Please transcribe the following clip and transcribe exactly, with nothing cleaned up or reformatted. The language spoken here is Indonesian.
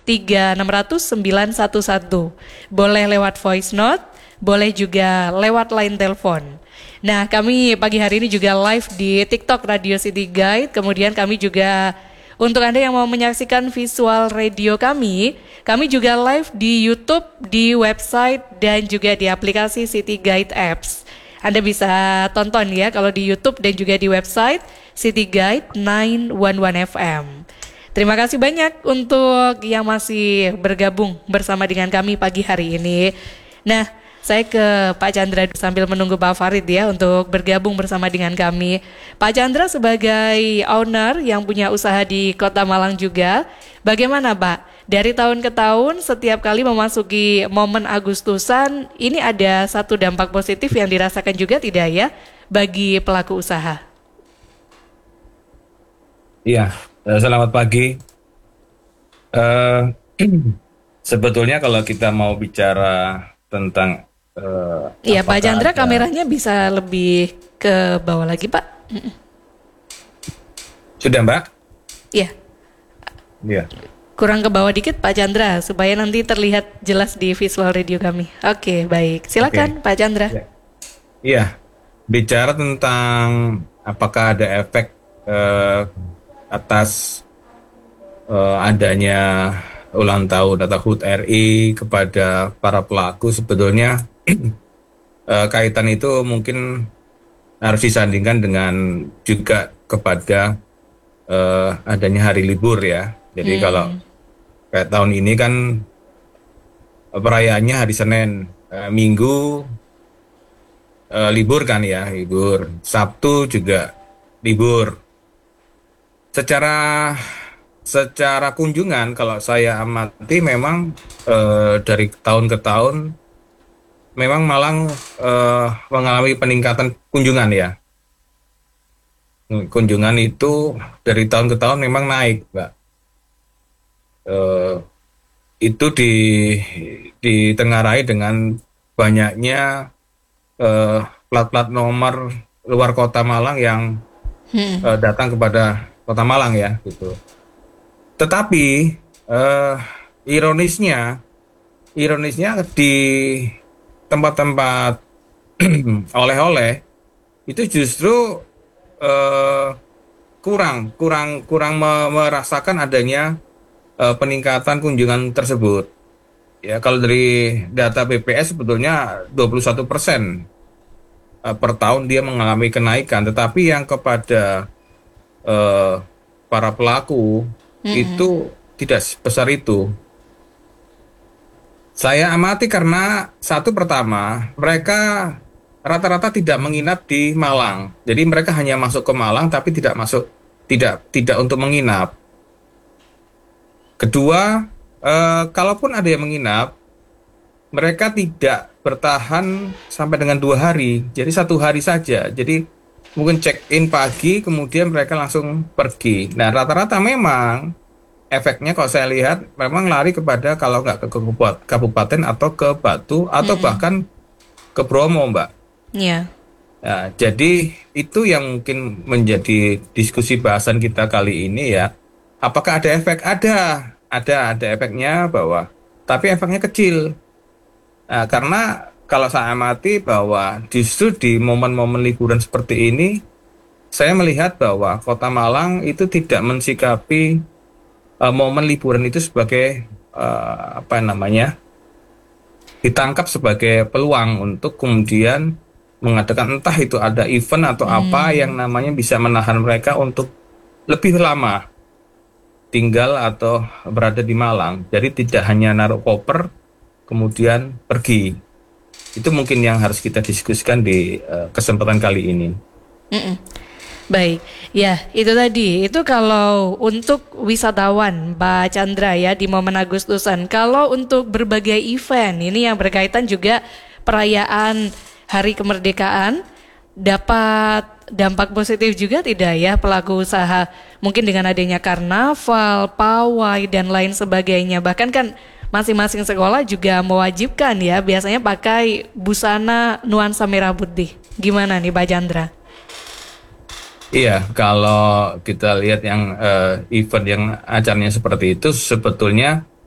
tiga enam nol nol sembilan satu satu. Boleh lewat voice note, boleh juga lewat line telepon. Nah, kami pagi hari ini juga live di TikTok Radio City Guide. Kemudian kami juga, untuk Anda yang mau menyaksikan visual radio kami, kami juga live di YouTube, di website, dan juga di aplikasi City Guide Apps. Anda bisa tonton ya kalau di YouTube dan juga di website City Guide sembilan satu satu F M. Terima kasih banyak untuk yang masih bergabung bersama dengan kami pagi hari ini. Nah, saya ke Pak Chandra sambil menunggu Pak Farid ya untuk bergabung bersama dengan kami. Pak Chandra sebagai owner yang punya usaha di Kota Malang juga, bagaimana Pak? Dari tahun ke tahun setiap kali memasuki momen Agustusan, ini ada satu dampak positif yang dirasakan juga tidak ya bagi pelaku usaha? Iya, selamat pagi. Uh, sebetulnya kalau kita mau bicara tentang uh, Iya, Pak Chandra ada... kameranya bisa lebih ke bawah lagi, Pak. Sudah, Mbak? Iya. Iya. Kurang ke bawah dikit Pak Chandra supaya nanti terlihat jelas di visual radio kami. Oke, baik. Silakan okay. Pak Chandra. Iya. Ya. Bicara tentang apakah ada efek uh, atas uh, adanya ulang tahun atau H U T R I kepada para pelaku, sebetulnya uh, kaitan itu mungkin harus disandingkan dengan juga kepada uh, adanya hari libur ya. Jadi hmm. kalau kayak tahun ini kan perayaannya hari Senin, uh, Minggu uh, libur kan ya, libur. Sabtu juga libur. Secara secara kunjungan kalau saya amati memang uh, dari tahun ke tahun memang Malang uh, mengalami peningkatan kunjungan ya. Kunjungan itu dari tahun ke tahun memang naik, Mbak. Uh, itu di ditengarai dengan banyaknya uh, plat-plat nomor luar kota Malang yang hmm. uh, datang kepada kota Malang ya, gitu. Tetapi uh, ironisnya, ironisnya di tempat-tempat oleh-oleh itu justru uh, kurang, kurang, kurang merasakan adanya Uh, peningkatan kunjungan tersebut. Ya, kalau dari data B P S sebetulnya dua puluh satu persen uh, per tahun dia mengalami kenaikan, tetapi yang kepada uh, para pelaku mm-hmm. itu tidak sebesar itu. Saya amati karena satu pertama, mereka rata-rata tidak menginap di Malang. Jadi mereka hanya masuk ke Malang tapi tidak masuk tidak tidak untuk menginap. Kedua, eh, kalaupun ada yang menginap, mereka tidak bertahan sampai dengan dua hari, jadi satu hari saja. Jadi mungkin check-in pagi, kemudian mereka langsung pergi. Nah, rata-rata memang efeknya kalau saya lihat, memang lari kepada kalau nggak ke kabupaten atau ke Batu, atau mm-hmm. bahkan ke Bromo, Mbak. Iya. Yeah. Nah, jadi itu yang mungkin menjadi diskusi bahasan kita kali ini ya. Apakah ada efek? Ada, ada, ada efeknya bahwa, tapi efeknya kecil. Nah, karena kalau saya amati bahwa justru di momen-momen liburan seperti ini, saya melihat bahwa Kota Malang itu tidak mensikapi uh, momen liburan itu sebagai uh, apa namanya, ditangkap sebagai peluang untuk kemudian mengadakan entah itu ada event atau hmm. apa yang namanya bisa menahan mereka untuk lebih lama tinggal atau berada di Malang. Jadi tidak hanya naruh koper kemudian pergi. Itu mungkin yang harus kita diskusikan di uh, kesempatan kali ini. Mm-mm. Baik, ya itu tadi. Itu kalau untuk wisatawan, Pak Chandra ya di momen Agustusan. Kalau untuk berbagai event, ini yang berkaitan juga perayaan Hari Kemerdekaan, dapat dampak positif juga tidak ya pelaku usaha? Mungkin dengan adanya karnaval, pawai, dan lain sebagainya. Bahkan kan masing-masing sekolah juga mewajibkan ya biasanya pakai busana nuansa merah putih. Gimana nih Pak Chandra? Iya, kalau kita lihat yang uh, event yang acaranya seperti itu sebetulnya